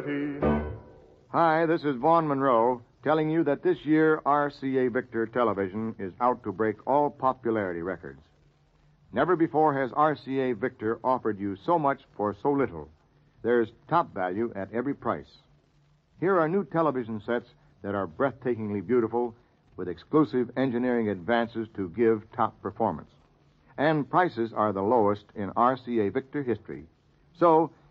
eternity. Hi, this is Vaughn Monroe telling you that this year RCA Victor television is out to break all popularity records. Never before has RCA Victor offered you so much for so little. There's top value at every price. Here are new television sets that are breathtakingly beautiful with exclusive engineering advances to give top performance. And prices are the lowest in RCA Victor history. So,